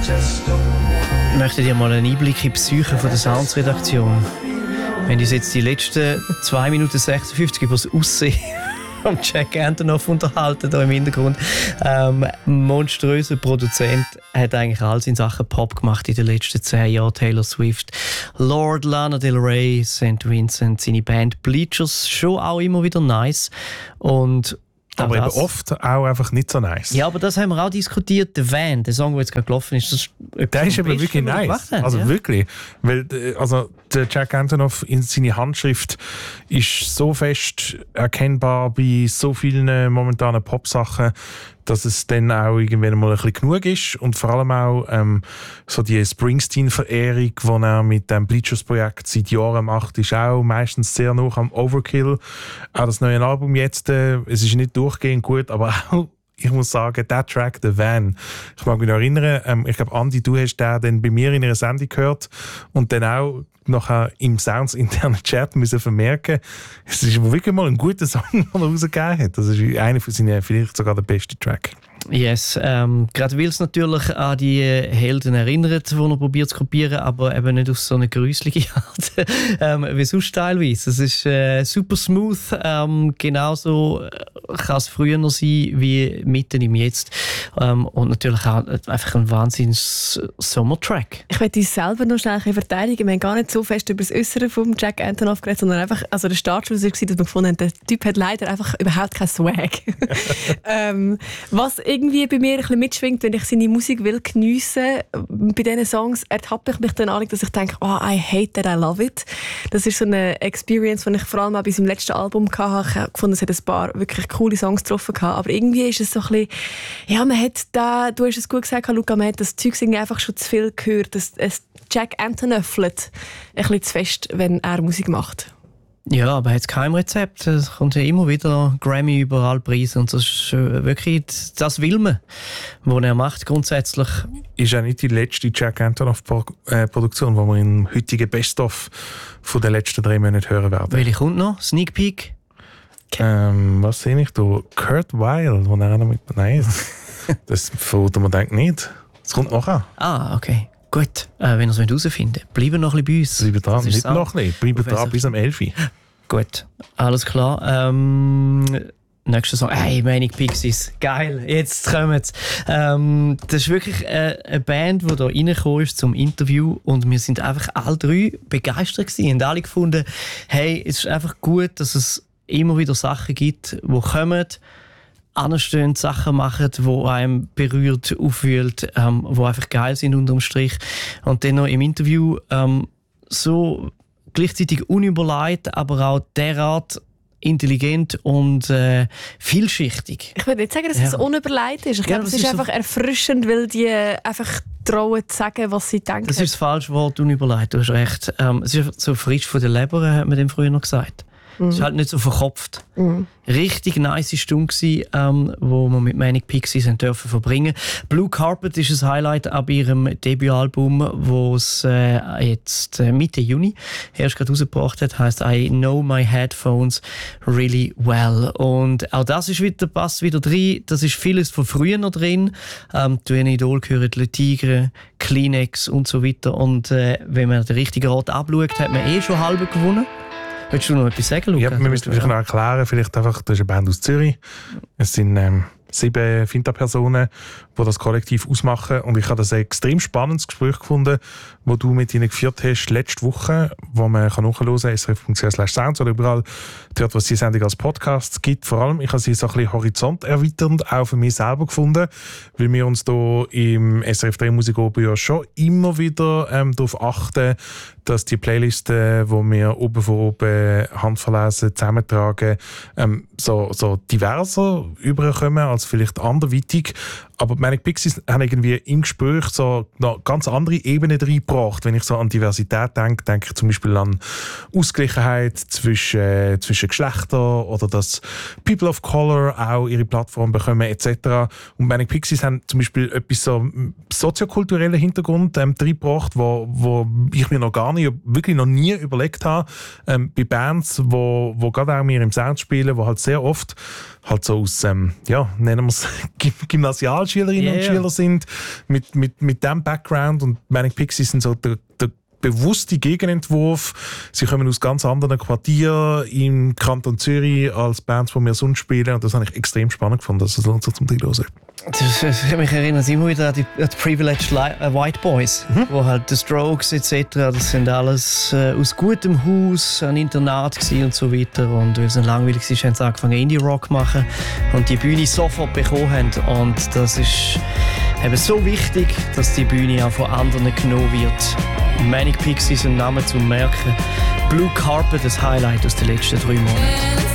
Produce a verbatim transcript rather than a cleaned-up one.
Ich möchte dir mal einen Einblick in die Psyche von der Sounds-Redaktion. Wenn uns jetzt die letzten zwei Minuten sechsundfünfzig über das Aussehen von Jack Antonoff unterhalten, hier im Hintergrund. Ähm, monströser Produzent, hat eigentlich alles in Sachen Pop gemacht in den letzten zehn Jahren. Taylor Swift, Lord, Lana Del Rey, Saint Vincent, seine Band Bleachers, schon auch immer wieder nice. Und aber eben oft auch einfach nicht so nice. Ja, aber das haben wir auch diskutiert. Der Van, der Song, der jetzt gerade gelaufen ist, das ist der ist eben wirklich nice. Also ja. wirklich. Weil also der Jack Antonoff in seine Handschrift ist so fest erkennbar bei so vielen momentanen Pop-Sachen, dass es dann auch irgendwann mal ein bisschen genug ist. Und vor allem auch ähm, so die Springsteen-Verehrung, die er mit dem Bleachers-Projekt seit Jahren macht, ist auch meistens sehr nah am Overkill. Auch das neue Album jetzt, äh, es ist nicht durchgehend gut, aber auch, ich muss sagen, der Track, der Van, ich mag mich noch erinnern, ähm, ich glaube, Andi, du hast den dann bei mir in einer Sendung gehört und dann auch nachher im Sounds internen Chat müssen vermerken, es ist wirklich mal ein guter Song, den er rausgegeben hat. Das ist einer von seinen, vielleicht sogar der beste Track. Yes, ähm, gerade weil es natürlich an die Helden erinnert, die er probiert zu kopieren, aber eben nicht auf so eine gruselige Art ähm, wie sonst teilweise. Es ist äh, super smooth, ähm, genauso kann es früher noch sein wie mitten im Jetzt. Ähm, und natürlich auch einfach ein wahnsinns Sommertrack. Ich möchte uns selber noch schnell verteidigen. Wir haben gar nicht so fest über das Äußere von Jack Antonoff geredet, sondern einfach, also der Startschuss war, dass wir gefunden haben, der Typ hat leider einfach überhaupt keinen Swag. ähm, was irgendwie bei mir ein bisschen mitschwingt, wenn ich seine Musik will geniessen, bei diesen Songs ertappe ich mich dann an, dass ich denke, oh, I hate that, I love it. Das ist so eine Experience, die ich vor allem auch bei seinem letzten Album hatte. Ich habe gefunden, es hat ein paar wirklich coole Songs getroffen. Aber irgendwie ist es so ein bisschen, ja, man hat da, du hast es gut gesagt, Luca, man hat das Zeug einfach schon zu viel gehört. Das, es Jack Antonoffelt ein bisschen zu fest, wenn er Musik macht. Ja, aber hat es kein Rezept. Es kommt ja immer wieder Grammy, überall Preise. Und das ist wirklich, das will man, was er macht grundsätzlich. Ist ja nicht die letzte Jack Antonoff-Produktion, die wir im heutigen Best-of von den letzten drei Monaten hören werden. Welche kommt noch? Sneak Peek? Ähm, was sehe ich da? Kurt Weill, wo er auch noch mit... Nein, das verfolgt man denkt nicht. Es kommt nachher. Ah, okay. Gut, äh, wenn ihr es herausfinden wollt, bleiben noch ein bisschen bei uns. Bleiben dran, nicht noch ein bisschen. Bleiben dran bis am elf Uhr. Gut, alles klar. Ähm, nächster Song. Hey, Manic Pixies. Geil, jetzt kommen sie. Ähm, das ist wirklich äh, eine Band, die hier reingekommen ist zum Interview und wir sind einfach alle drei begeistert gewesen und alle gefunden, hey, es ist einfach gut, dass es immer wieder Sachen gibt, die kommen, anstehen, Sachen machen, die einem berührt, aufwühlt, ähm, die einfach geil sind unterm Strich. Und dann noch im Interview ähm, so gleichzeitig unüberlegt, aber auch derart intelligent und äh, vielschichtig. Ich würde nicht sagen, dass ja. es unüberlegt ist. Ich ja, glaube, es ist, ist einfach so erfrischend, weil die einfach trauen zu sagen, was sie denken. Das ist das falsche Wort, unüberlegt. Du hast recht. Ähm, es ist so frisch von der Leber, hat man dem früher noch gesagt. Es ist halt nicht so verkopft. Mm. Richtig nice Stunde gsi, ähm, wo wir mit Manic Pixies dürfen verbringen. Blue Carpet ist ein Highlight ab ihrem Debütalbum, wo es äh, jetzt äh, Mitte Juni erst gerade rausgebracht hat. Heißt I Know My Headphones Really Well. Und auch das ist wieder, passt wieder rein. Das ist vieles von früher noch drin. Ähm, die Idol gehören Le Tigre, Kleenex und so weiter. Und äh, wenn man den richtigen Ort abschaut, hat man eh schon halbe gewonnen. Willst du noch etwas sagen, Luca? Ja, wir müssen vielleicht noch erklären, vielleicht einfach, das ist eine Band aus Zürich. Es sind ähm, sieben Finta-Personen, die das Kollektiv ausmachen. Und ich habe das ein extrem spannendes Gespräch gefunden, das du mit ihnen geführt hast letzte Woche, wo man kann nachhören kann, s r f punkt c h slash sounds oder überall dort, was die Sendung als Podcast gibt. Vor allem, ich habe sie so ein bisschen horizonterweiternd auch für mich selber gefunden, weil wir uns hier im S R F drei Musik-Oben ja schon immer wieder ähm, darauf achten, dass die Playlisten, die wir oben von oben handverlesen, zusammentragen, ähm, so, so diverser überkommen als vielleicht anderweitig. Aber Manic Pixies haben irgendwie im Gespräch so noch ganz andere Ebenen reingebracht. Wenn ich so an Diversität denke, denke ich zum Beispiel an Ausgleichheit zwischen, äh, zwischen Geschlechtern oder dass People of Color auch ihre Plattform bekommen et cetera. Und Manic Pixies haben zum Beispiel etwas so soziokulturellen Hintergrund ähm, reingebracht, wo, wo ich mir noch gar nicht, wirklich noch nie überlegt habe, ähm, bei Bands, wo, wo gerade auch wir im Sound spielen, wo halt sehr oft halt so aus, ähm, ja, nennen wir es Gymnasialschülerinnen yeah. und Schüler sind, mit, mit, mit diesem Background. Und Manic Pixies sind so der, der bewusste Gegenentwurf. Sie kommen aus ganz anderen Quartieren im Kanton Zürich als Bands, die wir sonst spielen. Und das habe ich extrem spannend gefunden. Das lohnt sich zum Reinhören. Das, das mich erinnert immer wieder an die, an die Privileged Li- uh, White Boys, mhm. wo halt die Strokes et cetera. Das sind alles äh, aus gutem Haus, ein Internat gsi und so weiter. Und weil es langweilig war, haben sie angefangen Indie-Rock zu machen und die Bühne sofort bekommen haben. Und das ist eben so wichtig, dass die Bühne auch von anderen genommen wird. Manic Pixies, ein Name zu merken. Blue Carpet, das Highlight aus den letzten drei Monaten.